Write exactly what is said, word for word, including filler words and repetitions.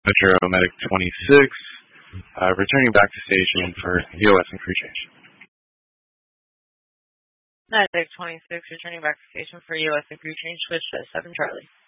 Metro Medic twenty-six, uh, returning back to station for E O S and crew change. Medic twenty-six, returning back to station for E O S and crew change, switch to seven Charlie.